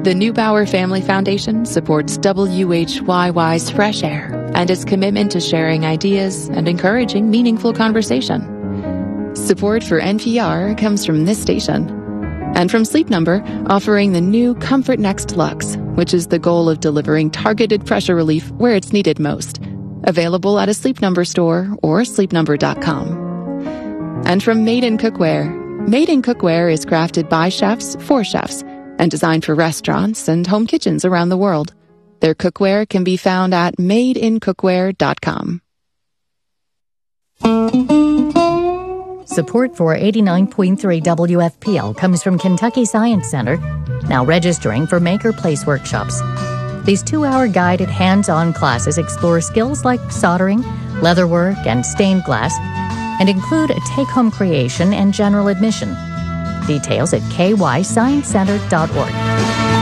The Neubauer Family Foundation supports WHYY's Fresh Air and its commitment to sharing ideas and encouraging meaningful conversation. Support for NPR comes from this station. And from Sleep Number, offering the new Comfort Next Luxe, which is the goal of delivering targeted pressure relief where it's needed most. Available at a Sleep Number store or sleepnumber.com. And from Made in Cookware. Made in Cookware is crafted by chefs for chefs and designed for restaurants and home kitchens around the world. Their cookware can be found at madeincookware.com. Support for 89.3 WFPL comes from Kentucky Science Center, now registering for Maker Place workshops. These 2-hour guided hands-on classes explore skills like soldering, leatherwork, and stained glass, and include a take-home creation and general admission. Details at kysciencecenter.org.